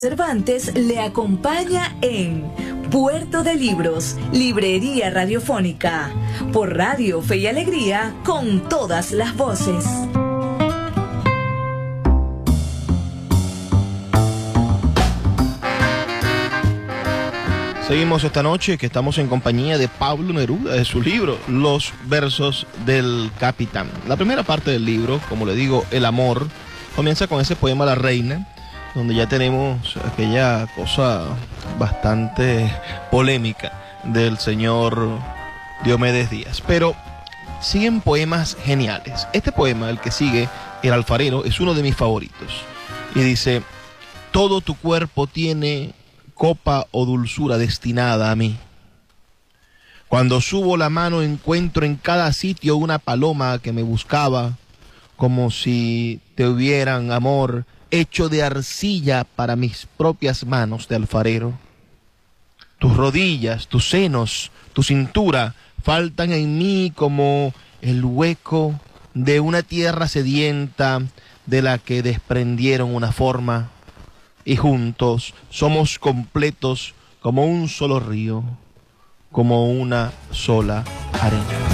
Cervantes le acompaña en Puerto de Libros, Librería Radiofónica, por Radio Fe y Alegría, con todas las voces. Seguimos esta noche que estamos en compañía de Pablo Neruda, de su libro Los versos del capitán. La primera parte del libro, como le digo, el amor, comienza con ese poema La Reina, donde ya tenemos aquella cosa bastante polémica del señor Diomedes Díaz. Pero siguen poemas geniales. Este poema, el que sigue, El alfarero, es uno de mis favoritos. Y dice: todo tu cuerpo tiene copa o dulzura destinada a mí. Cuando subo la mano encuentro en cada sitio una paloma que me buscaba, como si te hubieran, amor, hecho de arcilla para mis propias manos de alfarero. Tus rodillas, tus senos, tu cintura faltan en mí como el hueco de una tierra sedienta de la que desprendieron una forma, y juntos somos completos como un solo río, como una sola arena.